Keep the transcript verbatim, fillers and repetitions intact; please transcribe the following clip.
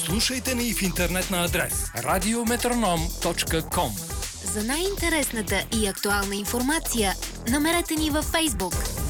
Слушайте ни в интернет на адрес радиометроном точка ком. За най-интересната и актуална информация намерете ни във Фейсбук.